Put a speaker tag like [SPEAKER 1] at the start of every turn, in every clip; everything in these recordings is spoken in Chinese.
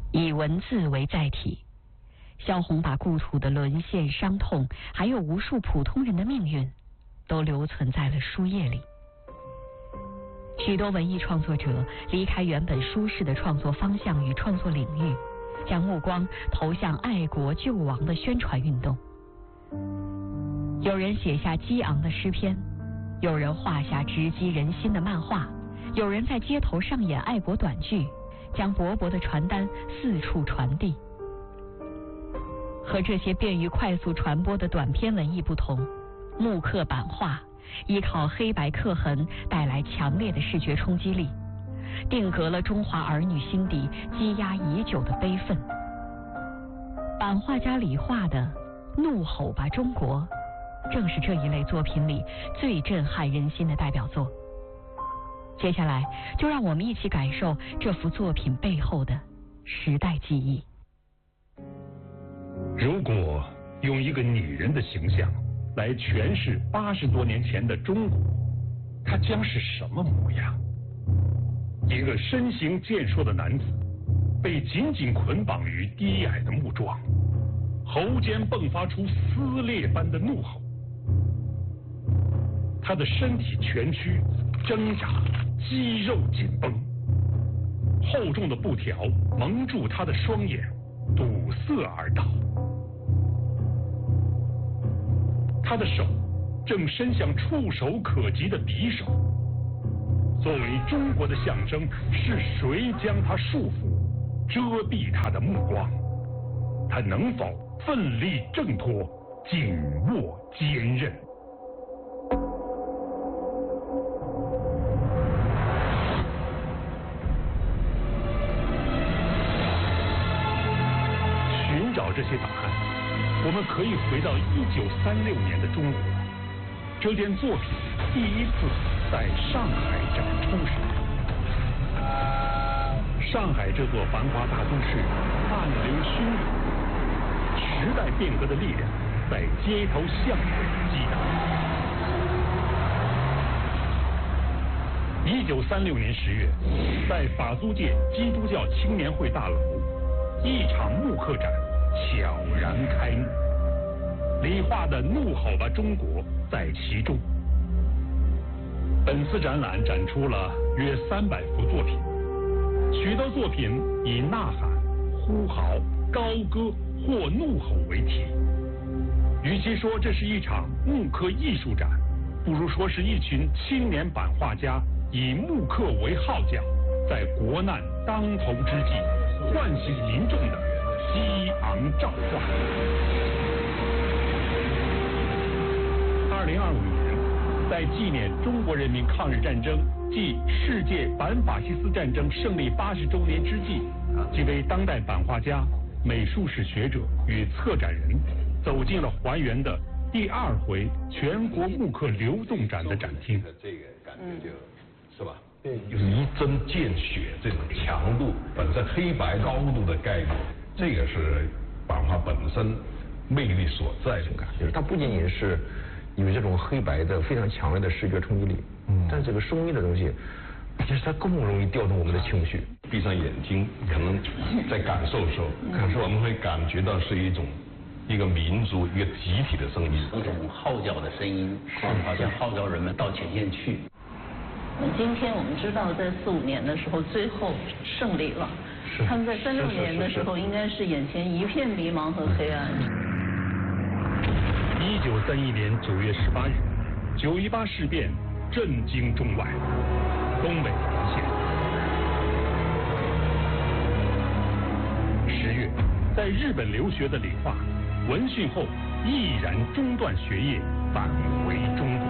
[SPEAKER 1] 以文字为载体，萧红把故土的沦陷、伤痛，还有无数普通人的命运，都留存在了书页里。许多文艺创作者离开原本舒适的创作方向与创作领域，将目光投向爱国救亡的宣传运动。有人写下激昂的诗篇，有人画下直击人心的漫画，有人在街头上演爱国短剧，将薄薄的传单四处传递。和这些便于快速传播的短篇文艺不同，木刻版画依靠黑白刻痕带来强烈的视觉冲击力，定格了中华儿女心底积压已久的悲愤。版画家李画的《怒吼吧中国》正是这一类作品里最震撼人心的代表作。接下来就让我们一起感受这幅作品背后的时代记忆。
[SPEAKER 2] 如果用一个女人的形象来诠释80多年前的中国，它将是什么模样？一个身形健硕的男子，被紧紧捆绑于低矮的木桩，喉间迸发出撕裂般的怒吼。他的身体蜷曲挣扎，肌肉紧绷，厚重的布条蒙住他的双眼，堵塞而倒。他的手正伸向触手可及的敌手。作为中国的象征，是谁将他束缚，遮蔽他的目光？他能否奋力挣脱，紧握坚韧？寻找这些答案，我们可以回到1936年的中国。这件作品第一次在上海展出时，上海这座繁华大都市暗流汹涌，时代变革的力量在街头巷尾激荡。1936年10月，在法租界基督教青年会大楼，一场木刻展悄然开幕。李画的《怒吼吧中国》在其中。本次展览展出了约300幅作品，许多作品以呐喊、呼号、高歌或怒吼为题。与其说这是一场木刻艺术展，不如说是一群青年版画家以木刻为号角，在国难当头之际，唤醒民众的激昂召唤。2025年，在纪念中国人民抗日战争暨世界反法西斯战争胜利80周年之际，几位当代版画家、美术史学者与策展人走进了还原的第2回全国木刻流动展的展厅。
[SPEAKER 3] 这个感觉就是吧？一针见血，这种强度，本身黑白高度的概念，这个是版画本身魅力所在的感觉。
[SPEAKER 4] 它不仅仅是有这种黑白的非常强烈的视觉冲击力，但这个声音的东西，其实它更容易调动我们的情绪。
[SPEAKER 3] 闭上眼睛，可能在感受的时候，我们会感觉到是一个民族、一个集体的声音，
[SPEAKER 5] 一种号角的声音，好像号召人们到前线去。
[SPEAKER 6] 今天我们知道，在45年的时候，最后胜利了。他们在36年的时候，应该是眼前一片迷茫和黑暗。
[SPEAKER 2] 1931年9月18日，9·18事变震惊中外，东北沦陷。10月，在日本留学的李画，闻讯后毅然中斷學業，返回中國。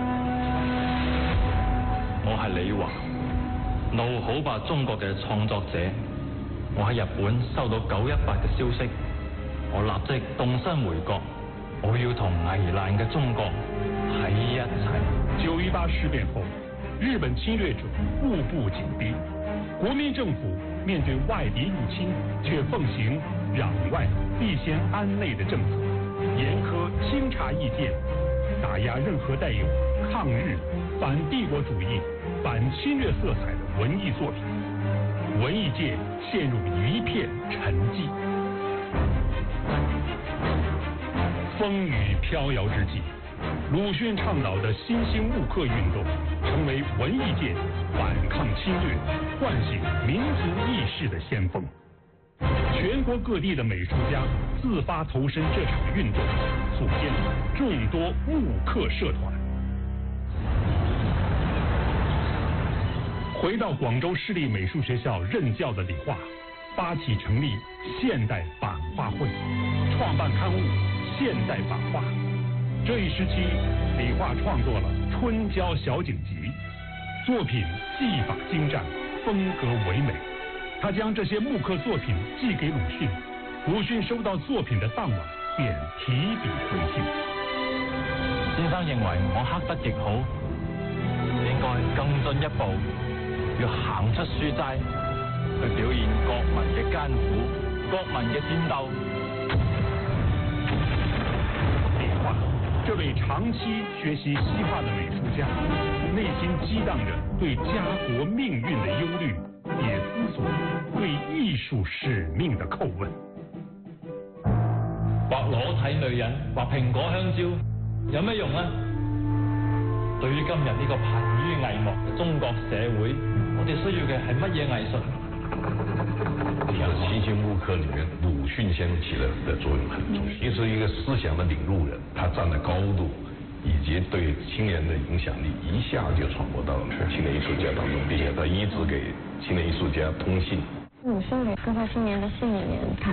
[SPEAKER 7] 我係李華，怒吼吧中國嘅創作者。我喺日本收到9·18嘅消息，我立即動身回國。我要同危難嘅中國喺一齊。
[SPEAKER 2] 9·18事變後，日本侵略者步步緊逼，國民政府面對外敵入侵，卻奉行攘外必先安內的政策，嚴苛清查意見，打壓任何帶有抗日、反帝國主義、反侵略色彩的文藝作品。 文艺界陷入一片沉寂。风雨飘摇之际，鲁迅倡导的新兴木刻运动，成为文艺界反抗侵略、唤醒民族意识的先锋。全国各地的美术家自发投身这场运动，组建了众多木刻社团。回到广州市立美术学校任教的李化，发起成立现代版画会，创办刊物《现代版画》。这一时期，李化创作了《春娇小景集》，作品技法精湛，风格唯美。他将这些木刻作品寄给鲁迅，鲁迅收到作品的當晚便提筆回信。
[SPEAKER 7] 先生認為我刻得極好，應該更進一步，要行出書齋，去表現國民嘅艱苦、國民嘅戰鬥。
[SPEAKER 2] 李化，這位長期學習西畫的美術家，內心激盪着對家國命運的憂慮，也思索對藝術使命的叩問。
[SPEAKER 7] 畫裸體女人，畫蘋果香蕉，有咩用啊？對於今日呢個瀕於危亡嘅中國社會，我哋需要嘅係乜嘢藝術？
[SPEAKER 3] 新兴木刻里面，鲁迅先生起的作用很重要。其实一个思想的领路人，他站的高度以及对青年的影响力，一下就传播到了青年艺术家当中，并且他一直给青年艺术家通信。
[SPEAKER 8] 鲁迅给各个青年的信里面